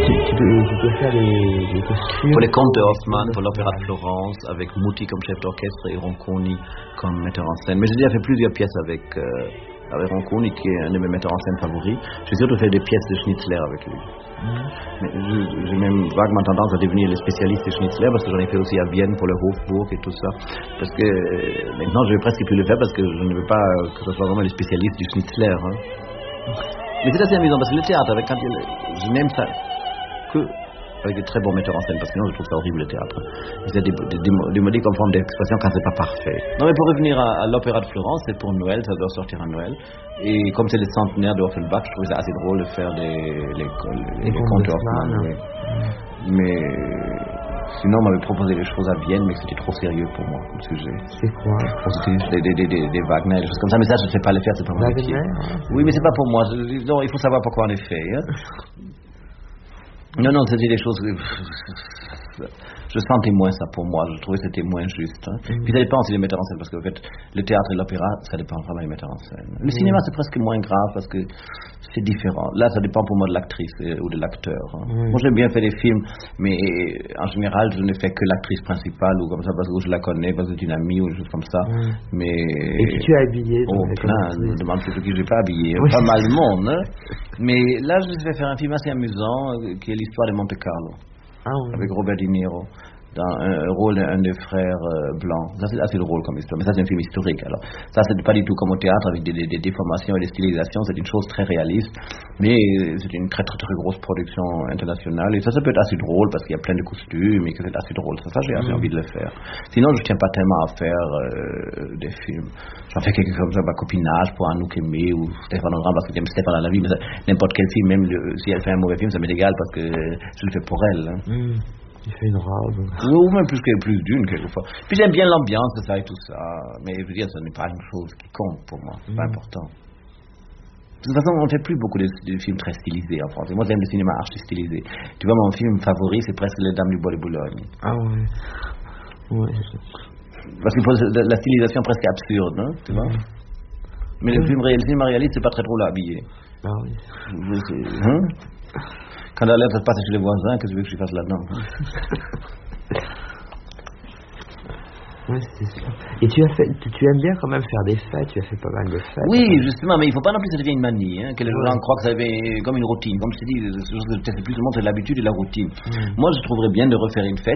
tu peux faire des costumes. Pour les contes de Hoffmann, pour l'Opéra de Florence, avec Muti comme chef d'orchestre et Ronconi comme metteur en scène. Mais j'ai déjà fait plusieurs pièces avec Ronconi, qui est un de mes metteurs en scène favoris. J'ai surtout fait des pièces de Schnitzler avec lui. Mais j'ai même vaguement tendance à devenir le spécialiste de Schnitzler, parce que j'en ai fait aussi à Vienne pour le Hofburg et tout ça. Parce que maintenant je vais presque plus le faire, parce que je ne veux pas que ce soit vraiment le spécialiste du Schnitzler. Hein. Mais c'est assez amusant, parce que le théâtre, je n'aime ça que avec des très bons metteurs en scène, parce que sinon je trouve ça horrible le théâtre. C'est des modiques en forme d'expression quand c'est pas parfait. Non, mais pour revenir à l'Opéra de Florence, c'est pour Noël, ça doit sortir à Noël. Et comme c'est le centenaire de Offenbach, je trouvais ça assez drôle de faire les contes de Hoffmann. Oui. Mais sinon, on m'avait proposé des choses à Vienne, mais c'était trop sérieux pour moi comme sujet. C'est quoi? C'était des Wagner, des choses comme ça, mais ça je ne sais pas les faire, c'est pas mon métier. Oui, mais c'est pas pour moi. Non, il faut savoir pourquoi on les fait. Hein. Non, c'était des choses. Je sentais moins ça pour moi, je trouvais que c'était moins juste. Hein. Puis ça dépend aussi des metteurs en scène, parce qu'en fait, le théâtre et l'opéra, ça dépend vraiment des metteurs en scène. Le cinéma, c'est presque moins grave, parce que c'est différent. Là, ça dépend pour moi de l'actrice ou de l'acteur. Hein. Moi, j'aime bien faire des films, mais en général, je ne fais que l'actrice principale, ou comme ça, parce que je la connais, parce que c'est une amie, ou des choses comme ça. Mais... Et qui tu as habillé? Oh, plein, je me demande plutôt qui je n'ai pas habillé. Pas mal de monde, hein. Mais là, je vais faire un film assez amusant, qui est l'histoire de Monte Carlo. Avec Robert De Niro dans un rôle d'un des frères blancs. Ça c'est assez drôle comme histoire, mais ça c'est un film historique. Alors ça c'est pas du tout comme au théâtre avec des déformations et des stylisations, c'est une chose très réaliste, mais c'est une très très très grosse production internationale et ça peut être assez drôle parce qu'il y a plein de costumes et que c'est assez drôle. Ça j'ai assez envie de le faire. Sinon je tiens pas tellement à faire des films. J'en fais quelque chose comme Copinage pour Anouk Aimé ou Stéphane Audran parce que j'aime Stéphane à la vie, mais n'importe quel film, même si elle fait un mauvais film, ça m'est égal parce que je le fais pour elle. Hein. Il fait une robe. Ou même plus d'une quelquefois. Puis j'aime bien l'ambiance de ça et tout ça. Mais je veux dire, ce n'est pas une chose qui compte pour moi. C'est pas important. De toute façon, on ne fait plus beaucoup de films très stylisés en France. Et moi, j'aime le cinéma archi stylisé. Tu vois, mon film favori, c'est presque Les Dames du Bois de Boulogne. Ah ouais. Ouais. Parce qu'il faut la stylisation presque absurde, hein, tu vois. Mais le cinéma réaliste, c'est pas très drôle à habiller. Ah oui. Hein? Quand la lettre passe chez les voisins, qu'est-ce que tu veux que je fasse là-dedans? Oui, c'est sûr. Et tu aimes bien quand même faire des fêtes, tu as fait pas mal de fêtes. Oui, justement, mais il ne faut pas non plus que ça devienne une manie, hein, que les gens croient que ça devient comme une routine. Comme je te dis, c'est plus le monde, c'est l'habitude et la routine. Moi, je trouverais bien de refaire une fête.